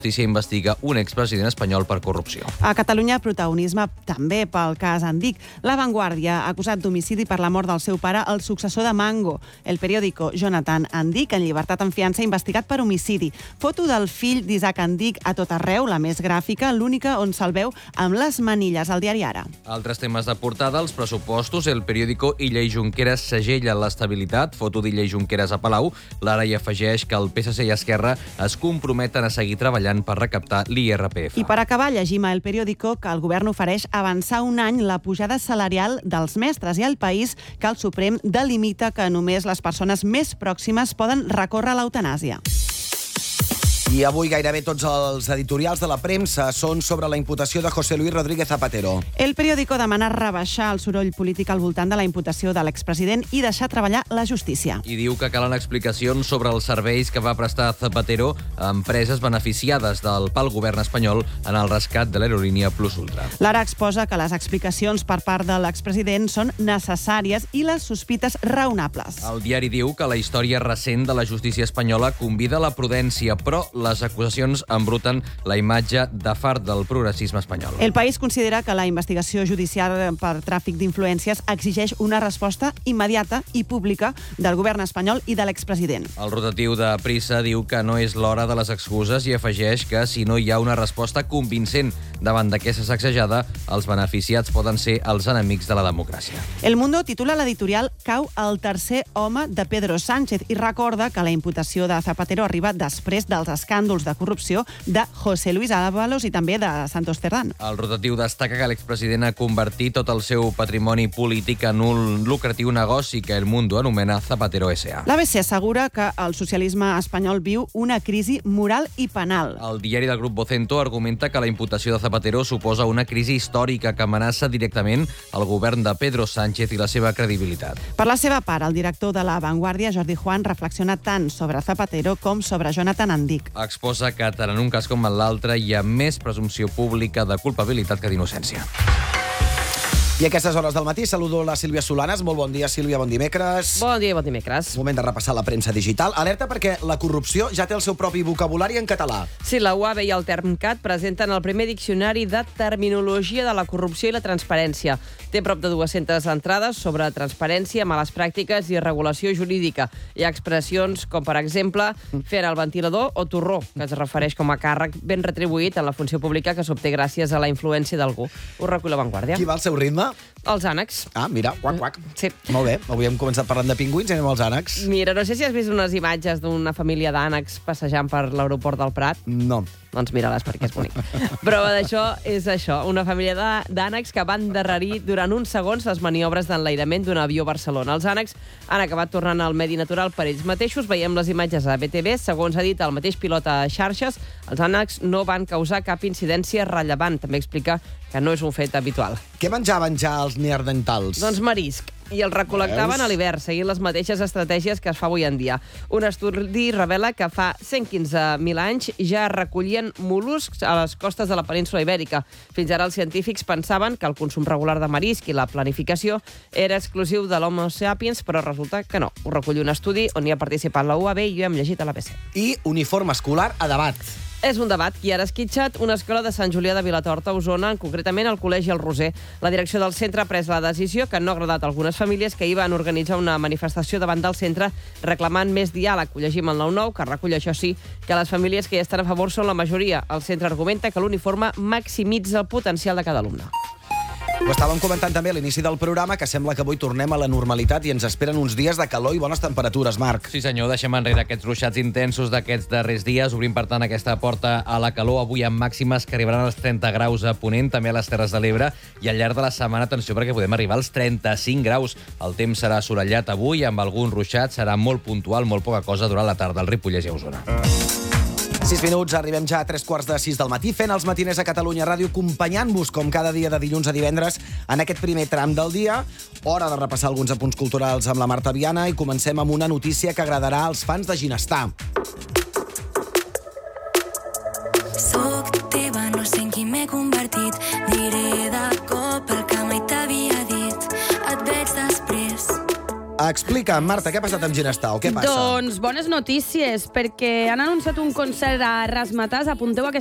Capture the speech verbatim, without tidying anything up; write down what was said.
Justícia investiga un expresident espanyol per corrupció. A Catalunya, protagonisme també pel cas Andic. La Vanguardia ha acusat d'homicidi per la mort del seu pare, el successor de Mango. El periòdico Jonathan Andic, en llibertat en fiança, investigat per homicidi. Foto del fill d'Isaac Andic a tot arreu, la més gràfica, l'única on se'l veu amb les manilles al diari Ara. Altres temes de portada, els pressupostos. El periòdico Illa i Junqueras segella l'estabilitat. Foto d'Illa i Junqueras a Palau. L'Ara hi afegeix que el P S C i Esquerra es comprometen a seguir treballant per recaptar l'I R P F. I per acabar, llegim a El Periódico que el govern ofereix avançar un any la pujada salarial dels mestres i al País que el Suprem delimita que només les persones més pròximes poden recórrer a l'eutanàsia. I avui gairebé tots els editorials de la premsa són sobre la imputació de José Luis Rodríguez Zapatero. El Periódico demana rebaixar el soroll polític al voltant de la imputació de l'expresident i deixar treballar la justícia. I diu que calen explicacions sobre els serveis que va prestar Zapatero a empreses beneficiades del pel govern espanyol en el rescat de l'aerolínia Plus Ultra. L'Ara exposa que les explicacions per part de l'expresident són necessàries i les sospites raonables. El diari diu que la història recent de la justícia espanyola convida a la prudència, però les acusacions embruten la imatge de fart del progressisme espanyol. El País considera que la investigació judicial per tràfic d'influències exigeix una resposta immediata i pública del govern espanyol i de l'expresident. El rotatiu de Prisa diu que no és l'hora de les excuses i afegeix que si no hi ha una resposta convincent davant d'aquesta sacsejada, els beneficiats poden ser els enemics de la democràcia. El Mundo titula l'editorial Cau el tercer home de Pedro Sánchez i recorda que la imputació de Zapatero arriba després dels escàndols de corrupció de José Luis Ábalos i també de Santos Cerdán. El rotatiu destaca que l'expresident ha convertit tot el seu patrimoni polític en un lucratiu negoci que El Mundo anomena Zapatero S A. L'A B C assegura que el socialisme espanyol viu una crisi moral i penal. El diari del grup Vocento argumenta que la imputació de Zapatero suposa una crisi històrica que amenaça directament el govern de Pedro Sánchez i la seva credibilitat. Per la seva part, el director de La Vanguardia, Jordi Juan, reflexiona tant sobre Zapatero com sobre Jonathan Andic. Exposa que tant en un cas com en l'altre hi ha més presumpció pública de culpabilitat que d'innocència. I a aquestes hores del matí saludo la Sílvia Solanes. Molt bon dia, Sílvia, bon dimecres. Bon dia i bon dimecres. Moment de repassar la premsa digital. Alerta perquè la corrupció ja té el seu propi vocabulari en català. Sí, la U A B i el Termcat presenten el primer diccionari de terminologia de la corrupció i la transparència. Té prop de dues-centes entrades sobre transparència, males pràctiques i regulació jurídica. Hi ha expressions com, per exemple, fer el ventilador o torró, que es refereix com a càrrec ben retribuït en la funció pública que s'obté gràcies a la influència d'algú. Ho recull La Vanguardia. Qui va al seu ritme? Els ànecs. Ah, mira, quac, quac. Sí. Molt bé, avui hem començat parlant de pingüins i anem als ànecs. Mira, no sé si has vist unes imatges d'una família d'ànecs passejant per l'aeroport del Prat. No. Doncs mira-les perquè és bonic. Prova d'això és això, una família d'ànecs que van endarrerir durant uns segons les maniobres d'enlairament d'un avió a Barcelona. Els ànecs han acabat tornant al medi natural per ells mateixos. Veiem les imatges a B T V. Segons ha dit el mateix pilot a xarxes, els ànecs no van causar cap incidència rellevant. També explica que no és un fet habitual. Què menjaven ja els neandertals? Doncs marisc. I el recol·lectaven a l'hivern, seguint les mateixes estratègies que es fa avui en dia. Un estudi revela que fa cent quinze mil anys ja recollien mol·luscs a les costes de la península Ibèrica. Fins ara els científics pensaven que el consum regular de marisc i la planificació era exclusiu de l'Homo sapiens, però resulta que no. Ho recull un estudi on hi ha participat la U A B i ho hem llegit a l'A B C. I uniforme escolar a debat. És un debat i ara esquitxat una escola de Sant Julià de Vilatorta, a Osona, concretament al Col·legi El Roser. La direcció del centre ha pres la decisió que no ha agradat a algunes famílies que hi van organitzar una manifestació davant del centre reclamant més diàleg. Ho llegim al nou nou, que recull, això sí, que les famílies que hi estan a favor són la majoria. El centre argumenta que l'uniforme maximitza el potencial de cada alumne. Ho estàvem comentant també a l'inici del programa, que sembla que avui tornem a la normalitat i ens esperen uns dies de calor i bones temperatures, Marc. Sí, senyor, deixem enrere aquests ruixats intensos d'aquests darrers dies. Obrim, per tant, aquesta porta a la calor. Avui amb màximes que arribaran als trenta graus a Ponent, també a les Terres de l'Ebre, i al llarg de la setmana, atenció, perquè podem arribar als trenta-cinc graus. El temps serà assolellat avui, amb algun ruixat, serà molt puntual, molt poca cosa durant la tarda al Ripollès i a Osona. sis minuts, arribem ja a tres quarts de sis del matí, fent els matiners a Catalunya Ràdio, acompanyant-vos com cada dia de dilluns a divendres en aquest primer tram del dia. Hora de repassar alguns apunts culturals amb la Marta Viana i comencem amb una notícia que agradarà als fans de Ginestar. Soc teva, no sé en qui m'he convertit. Diré de cop el que mai t'havia dit. Et veig després. Explica'm, Marta, què ha passat amb Ginestau? Què passa? Doncs bones notícies, perquè han anunciat un concert a Razzmatazz. Apunteu